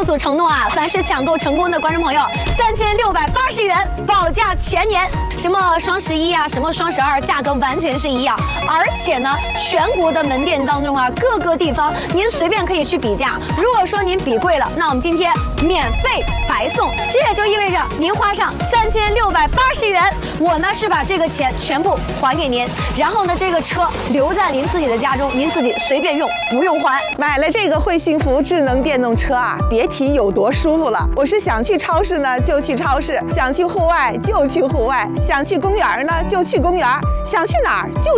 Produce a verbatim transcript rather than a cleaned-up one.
所承诺啊，凡是抢购成功的观众朋友，三千六百八十元保价全年。什么双十一啊，什么双十二，价格完全是一样。而且呢，全国的门店当中啊，各个地方您随便可以去比价。如果说您比贵了，那我们今天免费白送。这也就意味着您花上三千六百八十元，我呢是把这个钱全部还给您，然后呢这个车留在您自己的家中，您自己随便用，不用还。 买了这个会幸福智能电动车啊，别提有多舒服了。我是想去超市呢就去超市，想去户外就去户外，想去公园呢就去公园，想去哪儿就